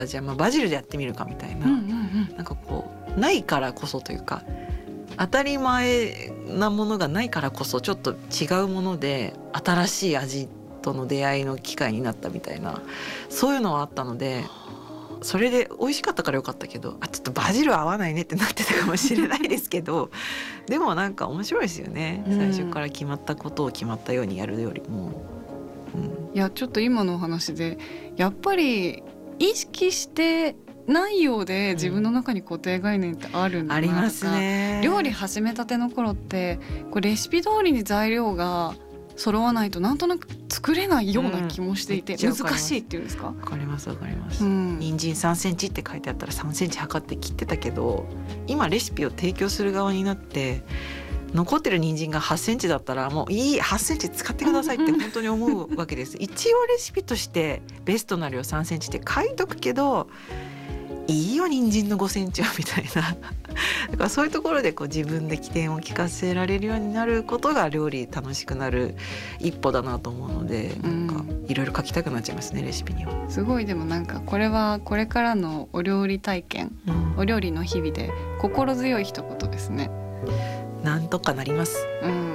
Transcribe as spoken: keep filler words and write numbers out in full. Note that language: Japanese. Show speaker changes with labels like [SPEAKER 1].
[SPEAKER 1] じゃあまあバジルでやってみるかみたいな、
[SPEAKER 2] うんうんうん、
[SPEAKER 1] なんかこうないからこそというか当たり前なものがないからこそちょっと違うもので新しい味との出会いの機会になったみたいな、そういうのはあったので、それで美味しかったからよかったけど、あちょっとバジル合わないねってなってたかもしれないですけどでもなんか面白いですよね、うん、最初から決まったことを決まったようにやるよりも、
[SPEAKER 2] うん、いやちょっと今のお話でやっぱり意識してないようで自分の中に固定概念ってあるんだなとか、うん、ありますね。料理始めたての頃ってこうレシピ通りに材料が揃わないとなんとなく作れないような気もしていて、うん、難しいっていうんですか。わ
[SPEAKER 1] かりますわかります、
[SPEAKER 2] うん、
[SPEAKER 1] 人参さんセンチって書いてあったらさんセンチ測って切ってたけど、今レシピを提供する側になって残ってる人参がはちセンチだったらもういいはちセンチ使ってくださいって本当に思うわけです一応レシピとしてベストな量さんセンチって書いとくけどいいよ人参のごセンチはみたいなだからそういうところでこう自分で起点を聞かせられるようになることが料理楽しくなる一歩だなと思うので、なんかいろいろ書きたくなっちゃいますねレシピには。
[SPEAKER 2] すごいでもなんかこれはこれからのお料理体験、うん、お料理の日々で心強い一言ですね。
[SPEAKER 1] なんとかなります、
[SPEAKER 2] うん